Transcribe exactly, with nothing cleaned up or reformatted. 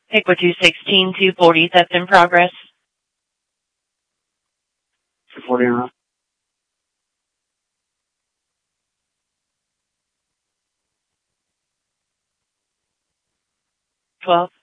Pickwa two sixteen, two forty, theft in progress. two forty on. twelve.